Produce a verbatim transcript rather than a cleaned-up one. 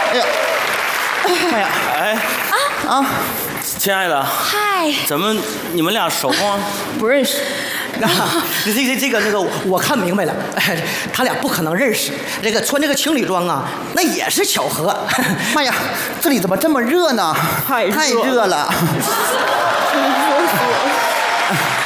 哎呀，哎呀， 哎啊啊！ 亲爱的， 嗨， 怎么你们俩熟吗？ 不认识。 啊，这这这个那个，我看明白了，哎，他俩不可能认识。这个穿这个情侣装啊，那也是巧合。妈呀，这里怎么这么热呢？ 太热太热了。 真热死我了。